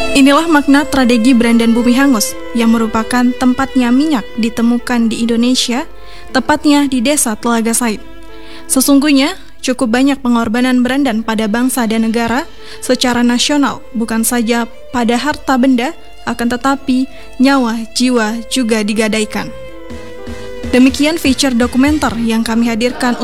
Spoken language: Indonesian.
Inilah makna tragedi Brandan Bumi Hangus yang merupakan tempatnya minyak ditemukan di Indonesia, tepatnya di Desa Telaga Said. Sesungguhnya, cukup banyak pengorbanan Brandan pada bangsa dan negara secara nasional, bukan saja pada harta benda, akan tetapi nyawa, jiwa juga digadaikan. Demikian feature dokumenter yang kami hadirkan